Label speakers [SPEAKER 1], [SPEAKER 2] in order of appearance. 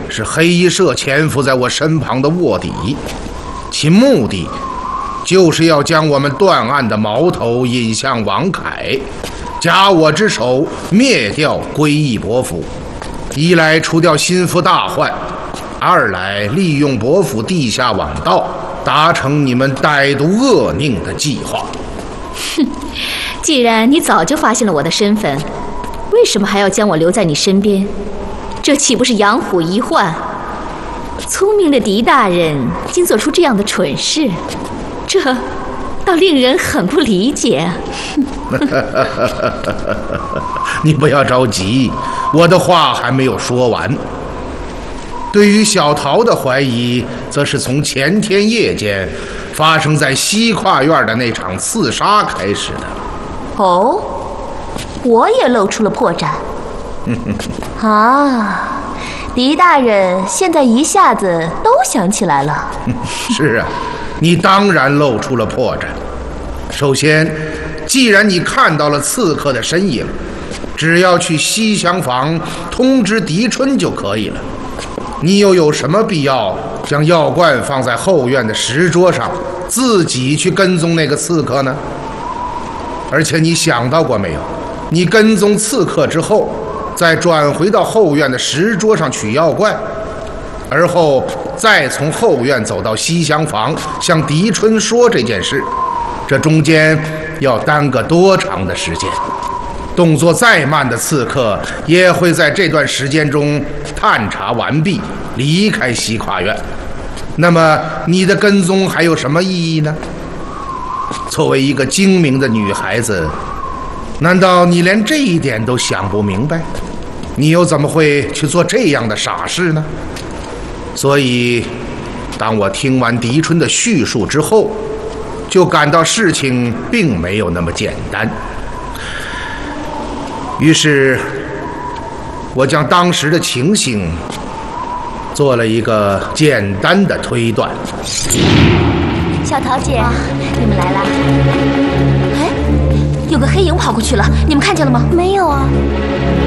[SPEAKER 1] 是黑衣社潜伏在我身旁的卧底，其目的就是要将我们断案的矛头引向王凯，假我之手灭掉归义伯父，一来除掉心腹大患，二来利用伯父地下网道，达成你们歹毒恶佞的计划。
[SPEAKER 2] 哼，既然你早就发现了我的身份，为什么还要将我留在你身边？这岂不是养虎遗患？聪明的狄大人竟做出这样的蠢事，这倒令人很不理解。
[SPEAKER 1] 你不要着急，我的话还没有说完。对于小桃的怀疑，则是从前天夜间发生在西跨院的那场刺杀开始的。
[SPEAKER 3] 哦，我也露出了破绽。啊，狄大人现在一下子都想起来了。
[SPEAKER 1] 是啊，你当然露出了破绽。首先，既然你看到了刺客的身影，只要去西厢房通知狄春就可以了。你又有什么必要将药罐放在后院的石桌上，自己去跟踪那个刺客呢？而且你想到过没有，你跟踪刺客之后，再转回到后院的石桌上取药罐，而后再从后院走到西厢房向狄春说这件事，这中间要耽搁多长的时间？动作再慢的刺客也会在这段时间中探查完毕，离开西跨院。那么你的跟踪还有什么意义呢？作为一个精明的女孩子，难道你连这一点都想不明白？你又怎么会去做这样的傻事呢？所以当我听完狄春的叙述之后，就感到事情并没有那么简单。于是我将当时的情形做了一个简单的推断。
[SPEAKER 3] 小桃姐，你们来了。哎，有个黑影跑过去了，你们看见了吗？
[SPEAKER 4] 没有啊。